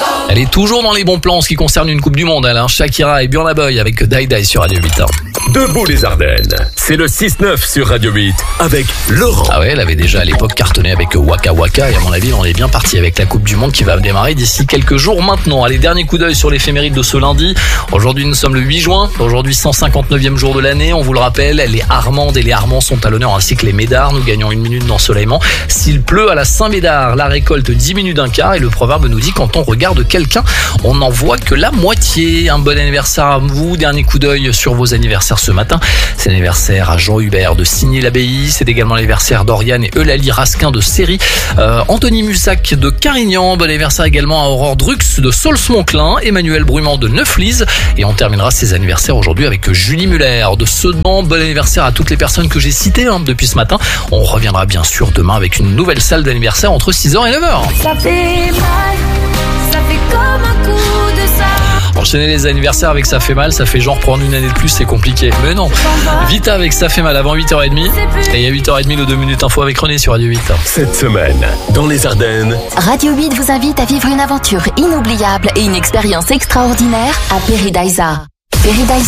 Elle est toujours dans les bons plans en ce qui concerne une Coupe du Monde. Elle, Shakira et Burna Boy avec Die Die sur Radio 8. Debout les Ardennes, c'est le 6-9 sur Radio 8 avec Laurent. Ah ouais, elle avait déjà à l'époque cartonné avec Waka Waka et à mon avis, on est bien parti avec la Coupe du Monde qui va démarrer d'ici quelques jours maintenant. Allez, dernier coup d'œil sur l'éphéméride de ce lundi. Aujourd'hui, nous sommes le 8 juin. Aujourd'hui, 159e jour de l'année. On vous le rappelle, les Armandes et les Armands sont à l'honneur ainsi que les Médards. Nous gagnons 1 minute d'ensoleillement. S'il pleut à la Saint-Médard, la récolte diminue d'un quart et le proverbe nous dit quand on regarde quelqu'un, on n'en voit que la moitié. Un bon anniversaire à vous. Dernier coup d'œil sur vos anniversaires ce matin. C'est l'anniversaire à Jean Hubert de Signy-l'Abbaye. C'est également l'anniversaire d'Oriane et Eulalie Rasquin de Séry. Anthony Mussac de Carignan. Bon anniversaire également à Aurore Drux de Saulce-Monclin. Emmanuel Brumand de Neuflise. Et on terminera ses anniversaires aujourd'hui avec Julie Muller de Sedan. Bon anniversaire à toutes les personnes que j'ai citées depuis ce matin. On reviendra bien sûr demain avec une nouvelle salle d'anniversaire entre 6h et 9h. Ça fait mal, ça fait comme un coup de sabre. Enchaîner les anniversaires avec Ça fait mal, ça fait genre prendre une année de plus, c'est compliqué. Mais non, Vita avec Ça fait mal avant 8h30. Et à 8h30, le 2 minutes info avec René sur Radio 8. Cette semaine, dans les Ardennes, Radio 8 vous invite à vivre une aventure inoubliable et une expérience extraordinaire à Paradisa.